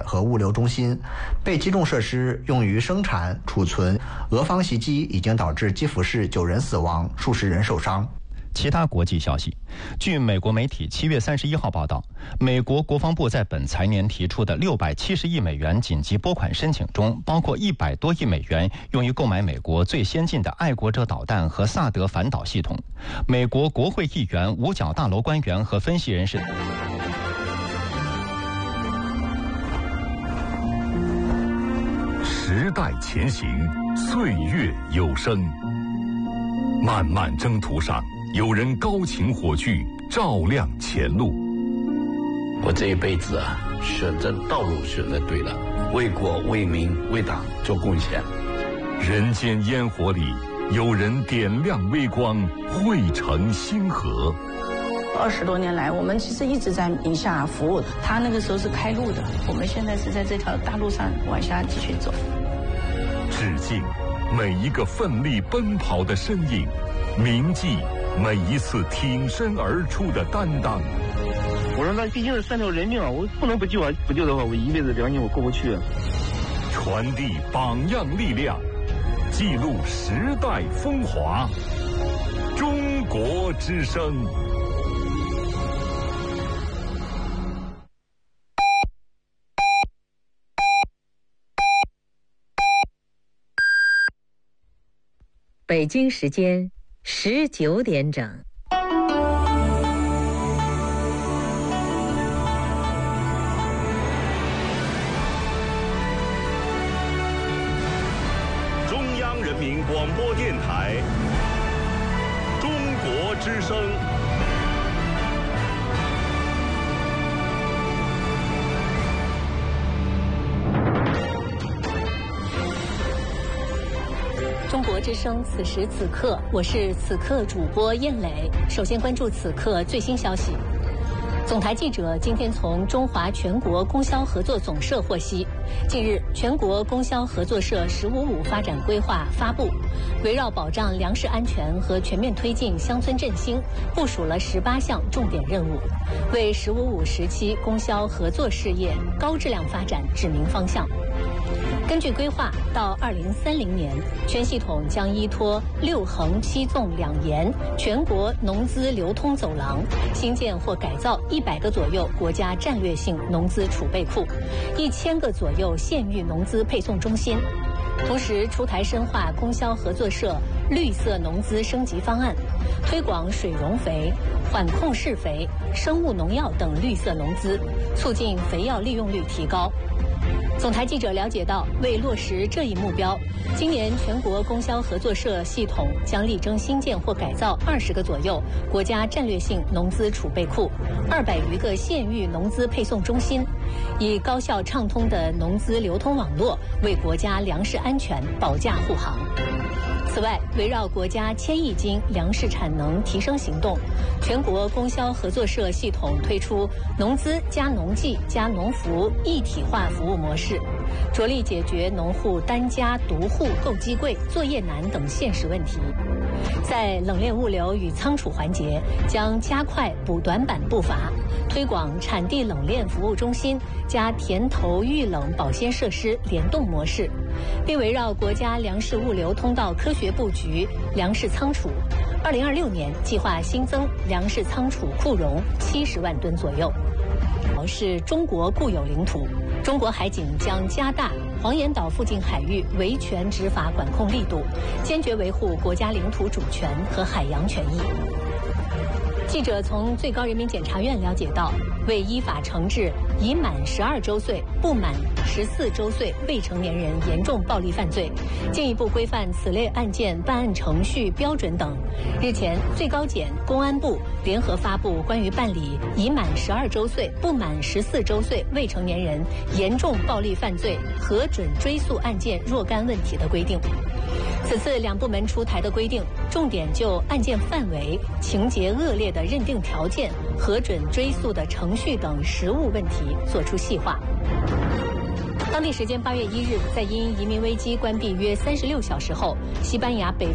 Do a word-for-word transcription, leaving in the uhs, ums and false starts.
和物流中心，被击中设施用于生产、储存。俄方袭击已经导致基辅市九人死亡，数十人受伤。 其他国际消息，据美国媒体七月三十一号报道，美国国防部在本财年提出的六百七十亿美元紧急拨款申请中，包括一百多亿美元用于购买美国最先进的爱国者导弹和萨德反导系统。美国国会议员、五角大楼官员和分析人士。 时代前行，岁月有声。漫漫征途上，有人高擎火炬，照亮前路。 我这一辈子啊，选择道路选择对了，为国为民为党做贡献。 人间烟火里，有人点亮微光，汇成星河。 二十多年来，我们其实一直在宁夏服务的。他那个时候是开路的，我们现在是在这条大路上往下继续走。 致敬每一个奋力奔跑的身影，铭记每一次挺身而出的担当。 我说那毕竟是三条人命啊，我不能不救啊！不救的话，我一辈子良心我过不去啊。 传递榜样力量，记录时代风华。中国之声。 北京时间十九点整。 中央人民广播电台，中国之声。 中国之声，此时此刻，我是此刻主播燕磊。首先关注此刻最新消息。总台记者今天从中华全国供销合作总社获悉，近日全国供销合作社“十五五”发展规划发布，围绕保障粮食安全和全面推进乡村振兴，部署了十八项重点任务，为“十五五”时期供销合作事业高质量发展指明方向。根据规划，到二零三零年，全系统将依托六横七纵两沿全国农资流通走廊，新建或改造一百个左右国家战略性农资储备库，一千个左右县域农资配送中心。同时，出台深化供销合作社绿色农资升级方案，推广水溶肥、缓控施肥、生物农药等绿色农资，促进肥药利用率提高。总台记者了解到，为落实这一目标，今年全国供销合作社系统将力争新建或改造二十个左右国家战略性农资储备库，二百余个县域农资配送中心，以高效畅通的农资流通网络为国家粮食安全保驾护航。此外，围绕国家千亿斤粮食产能提升行动，全国供销合作社系统推出农资加农技加农服一体化服务模式，着力解决农户单家独户购机柜、作业难等现实问题。在冷链物流与仓储环节，将加快补短板步伐，推广产地冷链服务中心加田投预冷保鲜设施联动模式，并围绕国家粮食物流通道科学布局粮食仓储，二零二六年计划新增粮食仓储库容七十万吨左右。是中国固有领土，中国海警将加大黄岩岛附近海域维权执法管控力度，坚决维护国家领土主权和海洋权益。记者从最高人民检察院了解到，为依法惩治已满十二周岁不满十四周岁未成年人严重暴力犯罪，进一步规范此类案件办案程序标准等，日前最高检、公安部联合发布关于办理已满十二周岁不满十四周岁未成年人严重暴力犯罪核准追诉案件若干问题的规定。此次两部门出台的规定，重点就案件范围、情节恶劣的认定条件、核准追诉的程序等实务问题作出细化。当地时间八月一日，在因移民危机关闭约三十六小时后，西班牙北